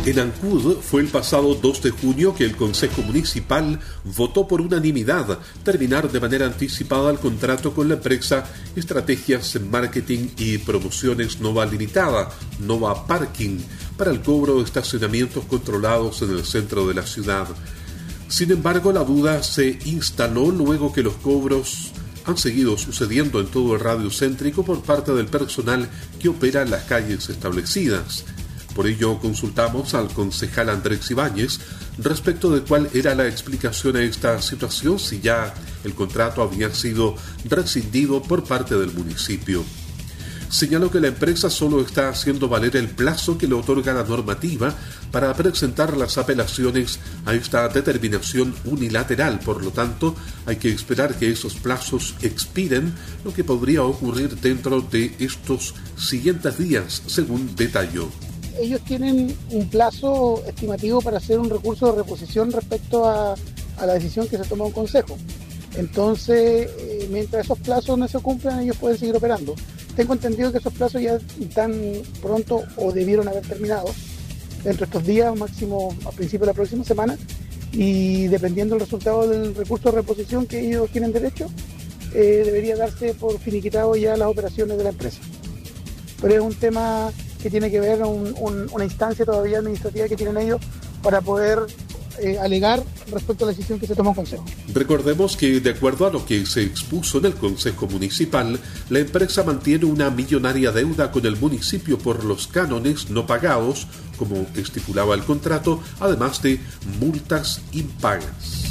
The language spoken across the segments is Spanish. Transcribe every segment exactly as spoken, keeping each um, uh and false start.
En Ancud fue el pasado dos de junio que el Consejo Municipal votó por unanimidad terminar de manera anticipada el contrato con la empresa Estrategias en Marketing y Promociones Nova Limitada, Nova Parking, para el cobro de estacionamientos controlados en el centro de la ciudad. Sin embargo, la duda se instaló luego que los cobros han seguido sucediendo en todo el radio céntrico por parte del personal que opera en las calles establecidas. Por ello consultamos al concejal Andrés Ibáñez respecto de cuál era la explicación a esta situación, si ya el contrato había sido rescindido por parte del municipio. Señaló que la empresa solo está haciendo valer el plazo que le otorga la normativa para presentar las apelaciones a esta determinación unilateral. Por lo tanto, hay que esperar que esos plazos expiren, lo que podría ocurrir dentro de estos siguientes días, según detalló. Ellos tienen un plazo estimativo para hacer un recurso de reposición respecto a, a la decisión que se tomó en consejo. Entonces, eh, mientras esos plazos no se cumplan, ellos pueden seguir operando. Tengo entendido que esos plazos ya están pronto o debieron haber terminado dentro de estos días, máximo a principios de la próxima semana, y dependiendo del resultado del recurso de reposición que ellos tienen derecho, eh, debería darse por finiquitado ya las operaciones de la empresa. Pero es un tema que tiene que ver un, un, una instancia todavía administrativa que tienen ellos para poder eh, alegar respecto a la decisión que se tomó en Consejo. Recordemos que, de acuerdo a lo que se expuso en el Consejo Municipal, la empresa mantiene una millonaria deuda con el municipio por los cánones no pagados, como estipulaba el contrato, además de multas impagas.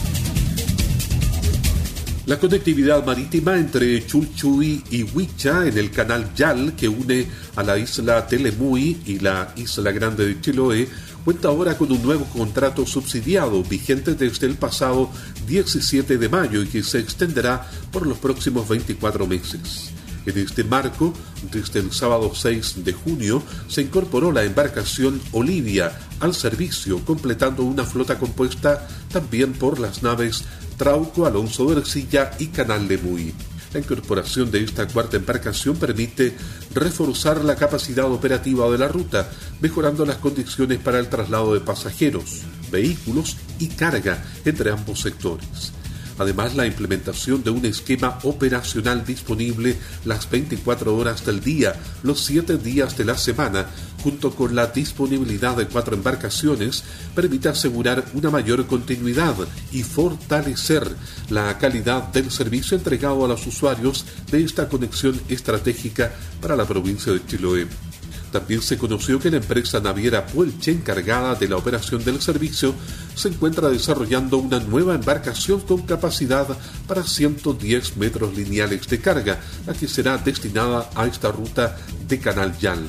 La conectividad marítima entre Chulchuy y Huicha en el canal Yal, que une a la isla Telemuy y la isla Grande de Chiloé, cuenta ahora con un nuevo contrato subsidiado vigente desde el pasado diecisiete de mayo y que se extenderá por los próximos veinticuatro meses. En este marco, desde el sábado seis de junio, se incorporó la embarcación Olivia al servicio, completando una flota compuesta también por las naves Trauco, Alonso de Ercilla y Canal de Muy. La incorporación de esta cuarta embarcación permite reforzar la capacidad operativa de la ruta, mejorando las condiciones para el traslado de pasajeros, vehículos y carga entre ambos sectores. Además, la implementación de un esquema operacional disponible las veinticuatro horas del día, los siete días de la semana, junto con la disponibilidad de cuatro embarcaciones, permite asegurar una mayor continuidad y fortalecer la calidad del servicio entregado a los usuarios de esta conexión estratégica para la provincia de Chiloé. También se conoció que la empresa naviera Puelche, encargada de la operación del servicio, se encuentra desarrollando una nueva embarcación con capacidad para ciento diez metros lineales de carga, la que será destinada a esta ruta de Canal Yal.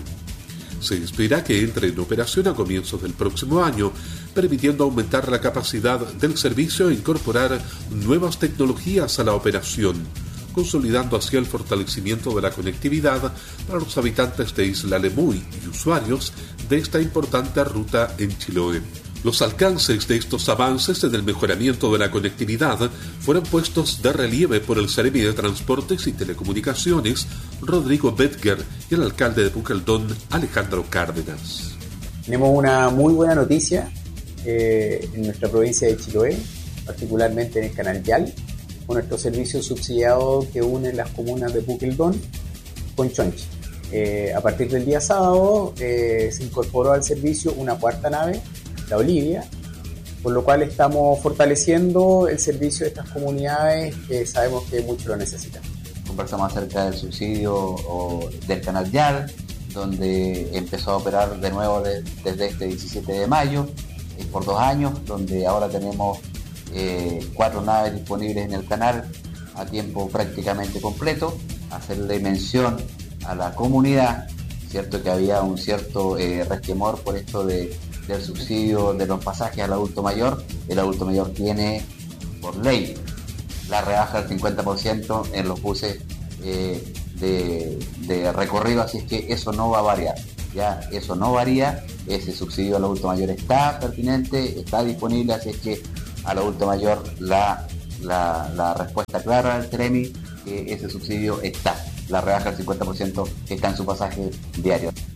Se espera que entre en operación a comienzos del próximo año, permitiendo aumentar la capacidad del servicio e incorporar nuevas tecnologías a la operación, consolidando así el fortalecimiento de la conectividad para los habitantes de Isla Lemuy y usuarios de esta importante ruta en Chiloé. Los alcances de estos avances en el mejoramiento de la conectividad fueron puestos de relieve por el Seremi de Transportes y Telecomunicaciones, Rodrigo Betger, y el alcalde de Pucaldón, Alejandro Cárdenas. Tenemos una muy buena noticia eh, en nuestra provincia de Chiloé, particularmente en el Canal Yal, con nuestro servicio subsidiado que une las comunas de Pucaldón con Chonchi. Eh, a partir del día sábado eh, se incorporó al servicio una cuarta nave, la Olivia, por lo cual estamos fortaleciendo el servicio de estas comunidades que sabemos que mucho lo necesitan. Conversamos acerca del subsidio o del Canal Yal, donde empezó a operar de nuevo de, desde este diecisiete de mayo, eh, por dos años, donde ahora tenemos eh, cuatro naves disponibles en el canal a tiempo prácticamente completo. Hacerle mención a la comunidad, cierto que había un cierto eh, resquemor por esto de del subsidio de los pasajes al adulto mayor. El adulto mayor tiene por ley la rebaja del cincuenta por ciento en los buses eh, de, de recorrido, así es que eso no va a variar, ya eso no varía, ese subsidio al adulto mayor está pertinente, está disponible, así es que al adulto mayor la, la, la respuesta clara del Seremi que ese subsidio está, la rebaja del cincuenta por ciento está en su pasaje diario.